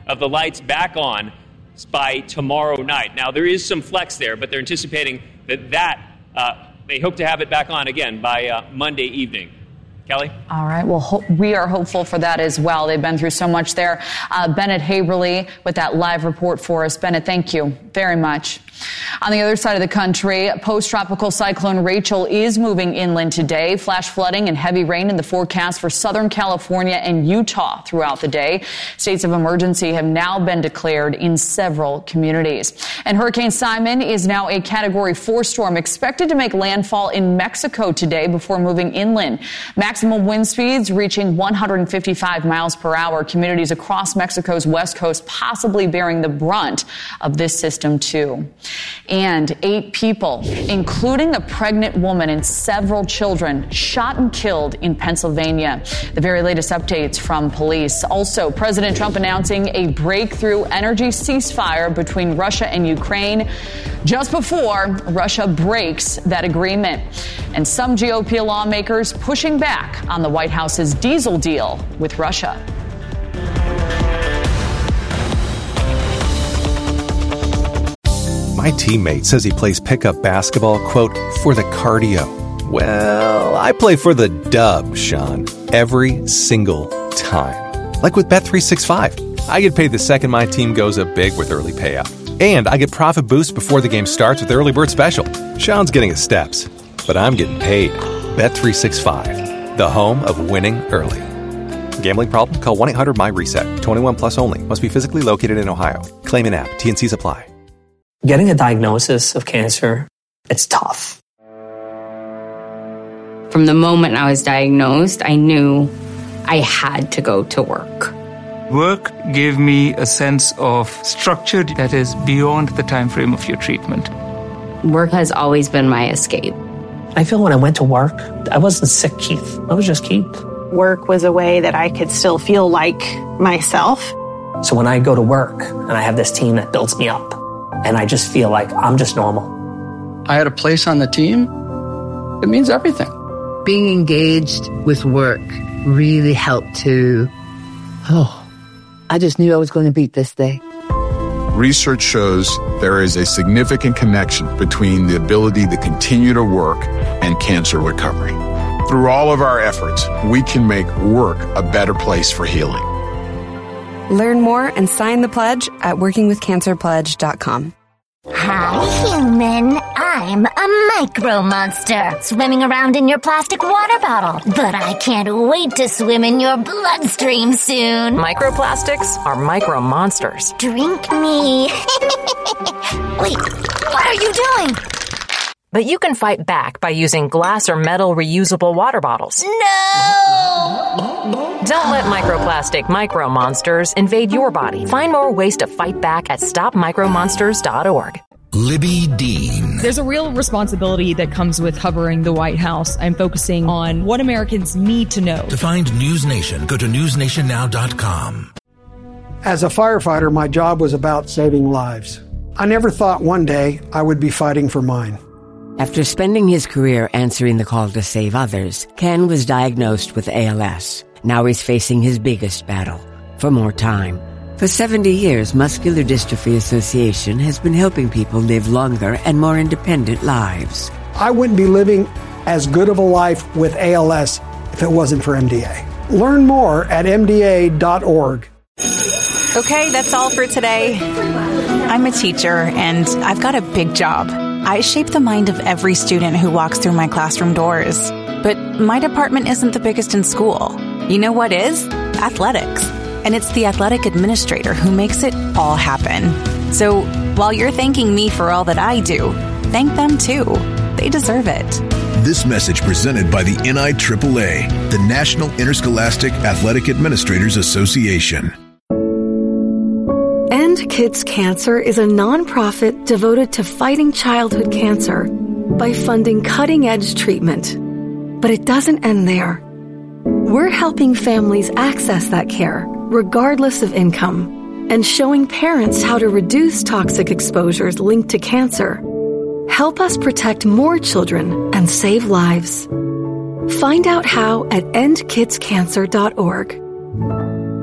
of the lights back on by tomorrow night. Now, there is some flex there, but they're anticipating that they hope to have it back on again by Monday evening. Kelly? All right. Well, we are hopeful for that as well. They've been through so much there. Bennett Haberly with that live report for us. Bennett, thank you very much. On the other side of the country, post-tropical cyclone Rachel is moving inland today. Flash flooding and heavy rain in the forecast for Southern California and Utah throughout the day. States of emergency have now been declared in several communities. And Hurricane Simon is now a Category 4 storm expected to make landfall in Mexico today before moving inland. Maximum wind speeds reaching 155 miles per hour. Communities across Mexico's west coast possibly bearing the brunt of this system too. And 8 people, including a pregnant woman and several children, shot and killed in Pennsylvania. The very latest updates from police. Also, President Trump announcing a breakthrough energy ceasefire between Russia and Ukraine just before Russia breaks that agreement. And some GOP lawmakers pushing back on the White House's diesel deal with Russia. My teammate says he plays pickup basketball, quote, for the cardio. Well, I play for the dub, Sean, every single time. Like with Bet365. I get paid the second my team goes up big with early payout. And I get profit boosts before the game starts with Early Bird Special. Sean's getting his steps, but I'm getting paid. Bet365, the home of winning early. Gambling problem? Call 1-800-MY-RESET. 21 plus only. Must be physically located in Ohio. Claim in app. T&Cs apply. Getting a diagnosis of cancer, it's tough. From the moment I was diagnosed, I knew I had to go to work. Work gave me a sense of structure that is beyond the time frame of your treatment. Work has always been my escape. I feel when I went to work, I wasn't sick Keith. I was just Keith. Work was a way that I could still feel like myself. So when I go to work and I have this team that builds me up, and I just feel like I'm just normal. I had a place on the team. It means everything. Being engaged with work really helped to, I just knew I was going to beat this day. Research shows there is a significant connection between the ability to continue to work and cancer recovery. Through all of our efforts, we can make work a better place for healing. Learn more and sign the pledge at workingwithcancerpledge.com. Hi, human. I'm a micro monster swimming around in your plastic water bottle. But I can't wait to swim in your bloodstream soon. Microplastics are micro monsters. Drink me. Wait, what are you doing? But you can fight back by using glass or metal reusable water bottles. No! Don't let microplastic micro monsters invade your body. Find more ways to fight back at stopmicromonsters.org. Libby Dean. There's a real responsibility that comes with covering the White House. I'm focusing on what Americans need to know. To find News Nation, go to newsnationnow.com. As a firefighter, my job was about saving lives. I never thought one day I would be fighting for mine. After spending his career answering the call to save others, Ken was diagnosed with ALS. Now he's facing his biggest battle, for more time. For 70 years, Muscular Dystrophy Association has been helping people live longer and more independent lives. I wouldn't be living as good of a life with ALS if it wasn't for MDA. Learn more at MDA.org. Okay, that's all for today. I'm a teacher, and I've got a big job. I shape the mind of every student who walks through my classroom doors. But my department isn't the biggest in school. You know what is? Athletics. And it's the athletic administrator who makes it all happen. So while you're thanking me for all that I do, thank them too. They deserve it. This message presented by the NIAAA, the National Interscholastic Athletic Administrators Association. End Kids Cancer is a nonprofit devoted to fighting childhood cancer by funding cutting-edge treatment. But it doesn't end there. We're helping families access that care, regardless of income, and showing parents how to reduce toxic exposures linked to cancer. Help us protect more children and save lives. Find out how at endkidscancer.org.